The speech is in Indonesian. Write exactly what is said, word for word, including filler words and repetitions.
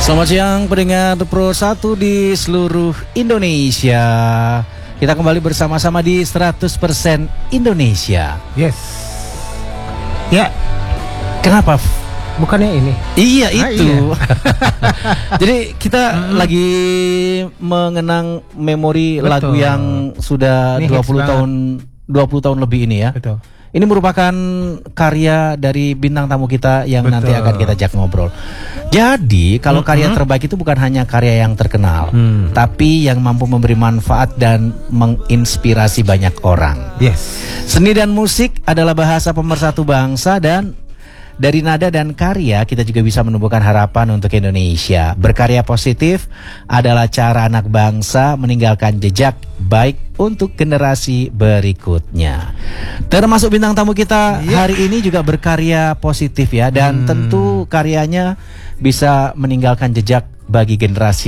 Selamat siang pendengar Pro satu di seluruh Indonesia. Kita kembali bersama-sama di seratus persen Indonesia. Yes. Ya. Kenapa? Bukannya ini? Iya Ah, itu. iya. Jadi kita Mm-mm. lagi mengenang memori Betul. lagu yang sudah Ini dua hits puluh banget. tahun dua puluh tahun lebih ini ya. Betul. Ini merupakan karya dari bintang tamu kita yang Betul. nanti akan kita ajak ngobrol. Jadi kalau Mm-mm. karya terbaik itu bukan hanya karya yang terkenal, Hmm. tapi yang mampu memberi manfaat dan menginspirasi banyak orang. Yes. Seni dan musik adalah bahasa pemersatu bangsa, dan dari nada dan karya kita juga bisa menumbuhkan harapan untuk Indonesia. Berkarya positif adalah cara anak bangsa meninggalkan jejak baik untuk generasi berikutnya. Termasuk bintang tamu kita Ya. hari ini juga berkarya positif ya, dan Hmm. tentu karyanya bisa meninggalkan jejak bagi generasi